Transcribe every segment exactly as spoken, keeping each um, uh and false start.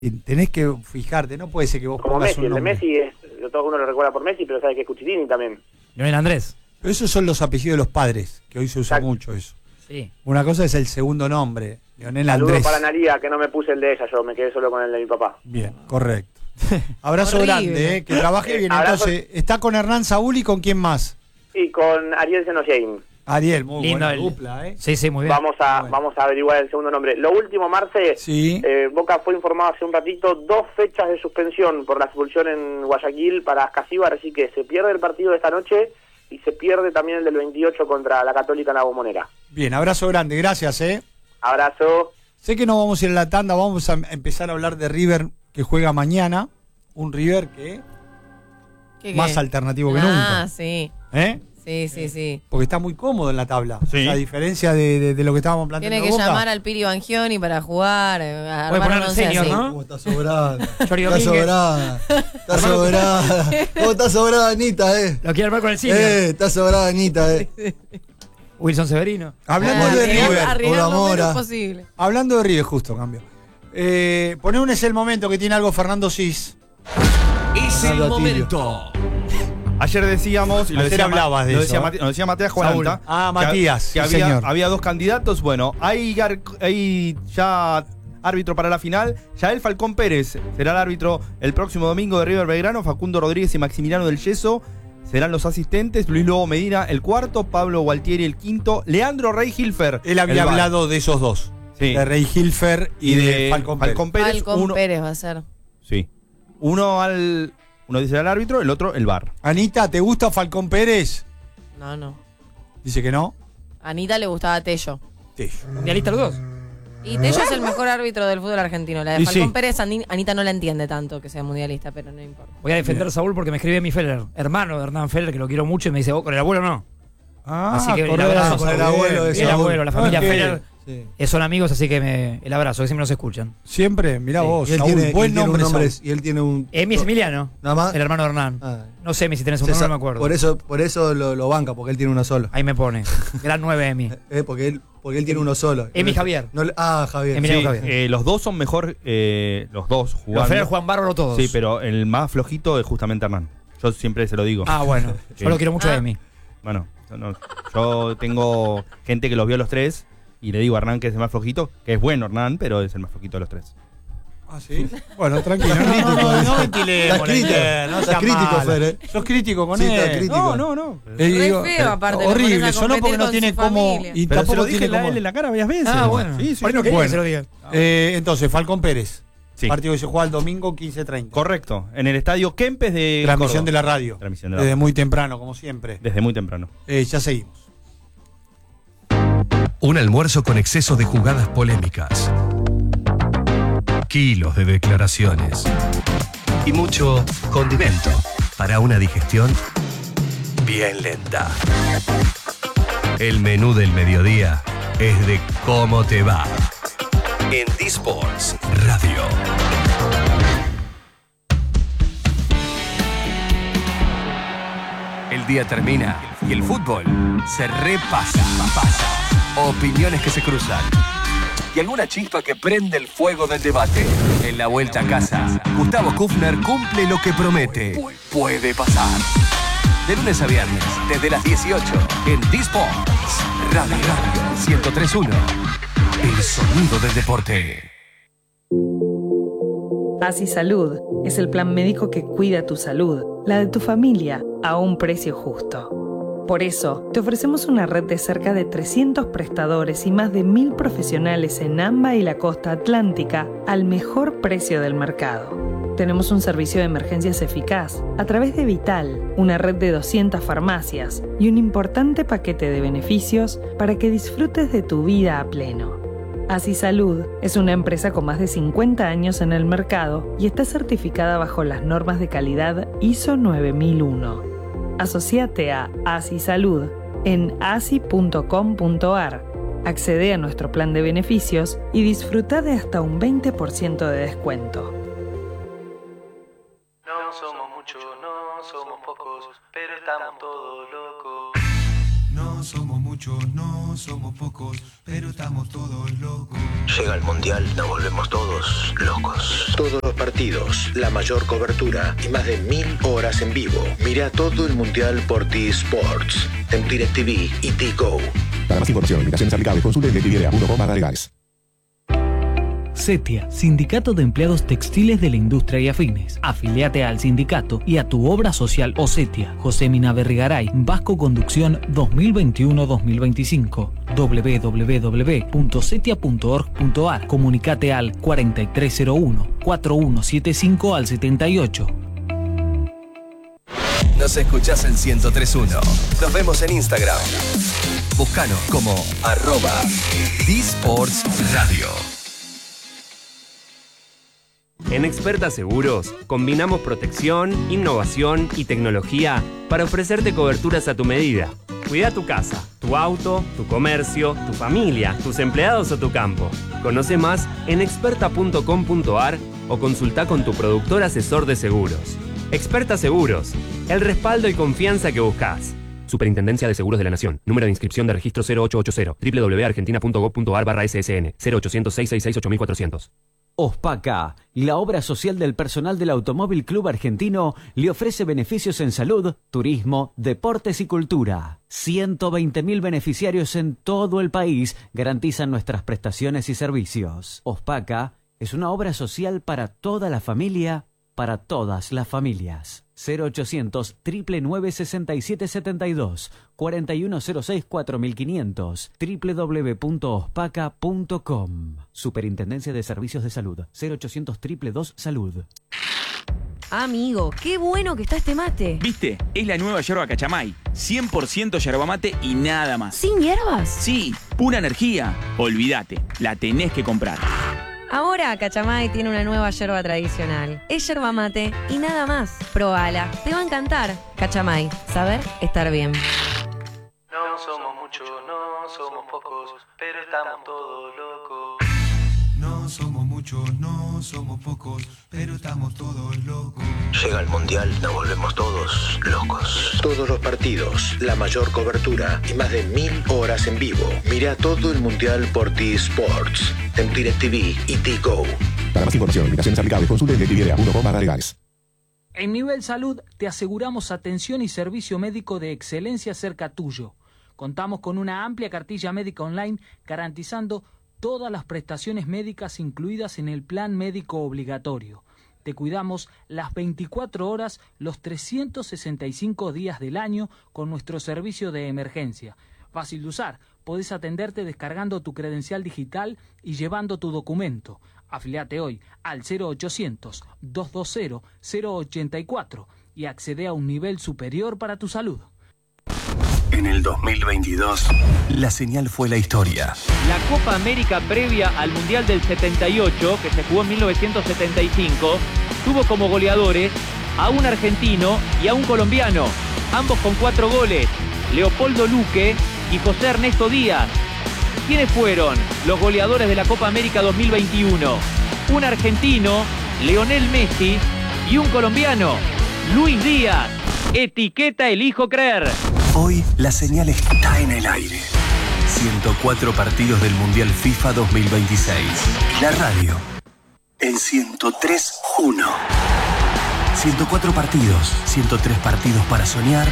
tenés que fijarte, no puede ser que vos Como pongas Messi, un el de nombre. Messi, es, todo uno lo recuerda por Messi, pero sabe que es Cuchitini también. Leonel Andrés. Pero esos son los apellidos de los padres, que hoy se usa Exacto. mucho eso. Sí. Una cosa es el segundo nombre, Leonel Saludos Andrés. para Analía, que no me puse el de ella, yo me quedé solo con el de mi papá. Bien, correcto. Abrazo Horrible. grande, eh, que trabaje bien. Abrazo. Entonces, está con Hernán Saúl y con quién más. Y con Ariel Senoyein. Ariel, muy Lindo buena el- dupla, ¿eh? Sí, sí, muy bien. Vamos a, Bueno. vamos a averiguar el segundo nombre. Lo último, Marce, Sí. eh, Boca fue informado hace un ratito, dos fechas de suspensión por la expulsión en Guayaquil para Ascasíbar, así que se pierde el partido de esta noche y se pierde también el del veintiocho contra la Católica en la Bombonera. Bien, abrazo grande, gracias, ¿eh? Abrazo. Sé que no vamos a ir a la tanda, vamos a empezar a hablar de River que juega mañana. Un River que ¿Qué, más qué? alternativo que Ah, nunca. sí. ¿Eh? Sí, sí, sí. Porque está muy cómodo en la tabla. Sí. O sea, a diferencia de, de- de lo que estábamos planteando. Tiene que Boca. llamar al Piri Bangioni para jugar. eh, a Puede armar poner un once senior, así. ¿no? ¿Cómo está sobrada? Chori Está Domínguez. sobrada. Está sobrada. ¿Cómo está sobrada Anita, eh? Lo quiere armar con el cine. Eh, está sobrada Anita, eh. Wilson Severino. Hablando Ah, de arriesgar- River. arriesgar Hola, lo menos Mora. posible. Hablando de River, justo cambio. Eh, poné un es el momento que tiene algo Fernando Cis. Es el Algo momento. Ayer decíamos, y lo Ayer decía, Ma- hablabas de lo eso, decía, ¿eh? Mati- lo decía Matías Juananta. Saúl. Ah, que- Matías, Que, sí, había, señor. había dos candidatos. Bueno, hay, gar- hay ya árbitro para la final. Yael Falcón Pérez será el árbitro el próximo domingo de River Belgrano. Facundo Rodríguez y Maximiliano del Yeso serán los asistentes. Luis Lobo Medina el cuarto. Pablo Gualtieri el quinto. Leandro Rey Hilfer. Él había el bar. hablado de esos dos. Sí. De Rey Hilfer y, Y de, de Falcón Pérez. Falcón Pérez. Falcón uno, Pérez va a ser. Sí. Uno al. Uno dice al árbitro, el otro el bar. Anita, ¿te gusta Falcón Pérez? No, no. Dice que no. A Anita le gustaba Tello. Sí. Mundialista los dos. Y Tello es el mejor árbitro del fútbol argentino. La de Y Falcón sí. Pérez, Ani- Anita no la entiende tanto que sea mundialista, pero no importa. Voy a defender a Saúl porque me escribe mi Feller, hermano de Hernán Feller, que lo quiero mucho, y me dice, vos con el abuelo no. Ah, Así que el correcto, abrazo, con el Saúl. abuelo de El Saúl. abuelo, la familia Ok. Feller Sí. eh, son amigos, así que me, el abrazo, que siempre nos escuchan. Siempre, mirá Sí. vos, Y él Saúl, tiene, y buen él tiene nombre, un nombre, Saúl. y él tiene un. Emi es Emiliano, Nada más. el hermano de Hernán. Ah. No sé, Emi, si tenés un Se nombre, sa- no me acuerdo. Por eso, por eso lo, lo banca, porque él tiene uno solo. Ahí me pone. Gran nueve Emi. Eh, porque él, porque él tiene uno solo. Emi No- Javier. no le- ah, Javier. Emiliano Sí, Javier. eh, los dos son mejor, eh, los dos Los jugando. Feller juegan bárbaro todos. Sí, pero el más flojito es justamente Hernán. Yo siempre se lo digo. Ah, bueno. Yo lo quiero mucho a Ah. Emi. Bueno, yo no- yo tengo gente que los vio a los tres y le digo a Hernán que es el más flojito, que es bueno Hernán, pero es el más flojito de los tres. Ah, sí. Bueno, tranquilo. No, no, no, no ventilemos Estás la crítico. idea, no Estás seas crítico, mala. Fer, eh. Sos crítico con Sí, él. estás crítico. No, no, no. Eh, Re digo, feo, aparte, lo horrible, pones a sonó porque competir no con tiene su cómo. familia. Y Pero se tampoco lo dije tiene en la, cómo. en la cara varias veces. Ah, bueno. Sí, sí. Por ahí no quería Bueno. que se lo diga. Eh, entonces, Falcón Pérez. Sí. Partido que se juega el domingo quince treinta. Correcto. En el estadio Kempes de Transmisión Córdoba. de la radio. Transmisión de la Desde radio. muy temprano, como siempre. Desde muy temprano. Eh, ya seguimos. Un almuerzo con exceso de jugadas polémicas. Kilos de declaraciones. Y mucho condimento para una digestión bien lenta. El menú del mediodía es de cómo te va. En D-Sports Radio. El día termina y el fútbol se repasa. Pasa. Opiniones que se cruzan. Y alguna chispa que prende el fuego del debate. En la vuelta a casa, Gustavo Kufner cumple lo que promete. Puede pasar. De lunes a viernes, desde las dieciocho, en D-Sports Radio Radio ciento tres punto uno. El sonido del deporte. Así Salud es el plan médico que cuida tu salud, la de tu familia, a un precio justo. Por eso, te ofrecemos una red de cerca de trescientos prestadores y más de mil profesionales en AMBA y la costa atlántica al mejor precio del mercado. Tenemos un servicio de emergencias eficaz a través de Vital, una red de doscientas farmacias y un importante paquete de beneficios para que disfrutes de tu vida a pleno. Así Salud es una empresa con más de cincuenta años en el mercado y está certificada bajo las normas de calidad I S O nueve mil uno. Asociate a Así Salud en asi punto com punto ar. Accede a nuestro plan de beneficios y disfruta de hasta un veinte por ciento de descuento. No somos muchos, no somos pocos, pero estamos todos locos. No somos muchos, no somos pocos, pero estamos todos locos. Llega el Mundial, nos volvemos todos locos. Todos los partidos, la mayor cobertura y más de mil horas en vivo. Mira todo el Mundial por T-Sports, en DirecTV y T-Go. Para más información, limitaciones aplicables, consulte en directv punto com barra legales. CETIA, Sindicato de Empleados Textiles de la Industria y Afines. Afiliate al sindicato y a tu obra social o CETIA. José Mina Berrigaray, Vasco Conducción dos mil veintiuno dos mil veinticinco. doble u doble u doble u punto cetia punto org punto a r. Comunicate al cuarenta y tres cero uno, cuarenta y uno setenta y cinco al setenta y ocho. Nos escuchás en ciento tres punto uno. Nos vemos en Instagram. Búscanos como arroba D-Sports Radio. En Experta Seguros, combinamos protección, innovación y tecnología para ofrecerte coberturas a tu medida. Cuida tu casa, tu auto, tu comercio, tu familia, tus empleados o tu campo. Conoce más en experta punto com punto a r o consulta con tu productor asesor de seguros. Experta Seguros, el respaldo y confianza que buscas. Superintendencia de Seguros de la Nación. Número de inscripción de registro cero ocho ochenta. doble u doble u doble u punto argentina punto gob punto a r barra S S N. cero ochocientos, seiscientos sesenta y seis, ocho mil cuatrocientos. OSPACA, la obra social del personal del Automóvil Club Argentino, le ofrece beneficios en salud, turismo, deportes y cultura. ciento veinte mil beneficiarios en todo el país garantizan nuestras prestaciones y servicios. OSPACA es una obra social para toda la familia, para todas las familias. cero ochocientos, nueve nueve sesenta y siete setenta y dos, cuarenta y uno cero seis, cuatro mil quinientos, doble u doble u doble u punto ospaca punto com. Superintendencia de Servicios de Salud. cero ochocientos, dos dos dos, salud. Amigo, qué bueno que está este mate. ¿Viste? Es la nueva yerba Cachamay. cien por ciento yerba mate y nada más. ¿Sin hierbas? Sí, pura energía. Olvídate, la tenés que comprar. Ahora Cachamay tiene una nueva yerba tradicional. Es yerba mate y nada más. Probala, te va a encantar. Cachamay, saber estar bien. No somos muchos, no somos pocos, pero estamos todos locos. No somos muchos, no somos pocos, pero estamos todos locos. Llega el Mundial, nos volvemos todos locos. Todos los partidos, la mayor cobertura y más de mil horas en vivo. Mira todo el Mundial por T-Sports, en DirecTV y T-Go. Para más información, limitaciones aplicables, consulte en directv punto com barra legales. En Nivel Salud te aseguramos atención y servicio médico de excelencia cerca tuyo. Contamos con una amplia cartilla médica online garantizando todas las prestaciones médicas incluidas en el plan médico obligatorio. Te cuidamos las veinticuatro horas, los trescientos sesenta y cinco días del año con nuestro servicio de emergencia. Fácil de usar, podés atenderte descargando tu credencial digital y llevando tu documento. Afiliate hoy al cero ochocientos, doscientos veinte, cero ochenta y cuatro y accede a un nivel superior para tu salud. En el dos mil veintidós, la señal fue la historia. La Copa América previa al Mundial del setenta y ocho, que se jugó en mil novecientos setenta y cinco, tuvo como goleadores a un argentino y a un colombiano, ambos con cuatro goles, Leopoldo Luque y José Ernesto Díaz. ¿Quiénes fueron los goleadores de la Copa América dos mil veintiuno? Un argentino, Lionel Messi, y un colombiano, Luis Díaz. Etiqueta Elijo Creer. Hoy la señal está en el aire. ciento cuatro partidos del Mundial FIFA dos mil veintiséis. La radio en ciento tres punto uno. ciento cuatro partidos, ciento tres partidos para soñar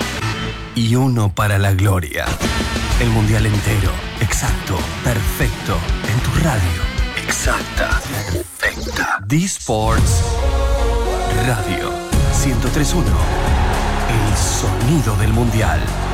y uno para la gloria. El Mundial entero, exacto, perfecto, en tu radio. Exacta, perfecta. D-Sports Radio ciento tres punto uno. El sonido del Mundial.